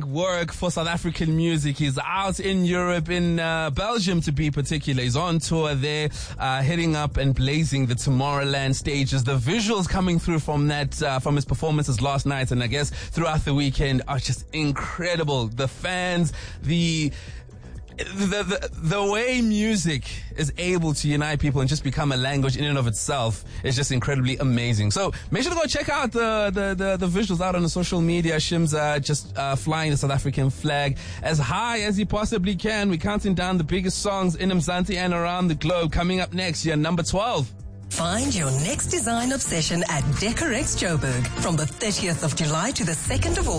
big work for South African music. He's out in Europe, in Belgium to be particular. He's on tour there, heading up and blazing the Tomorrowland stages. The visuals coming through from that, from his performances last night and I guess throughout the weekend are just incredible. The fans, the way music is able to unite people and just become a language in and of itself is just incredibly amazing. So make sure to go check out the visuals out on the social media. Shim's just flying the South African flag as high as he possibly can. We're counting down the biggest songs in Mzansi and around the globe. Coming up next year, number 12. Find your next design obsession at Decorex Joburg from the 30th of July to the 2nd of August.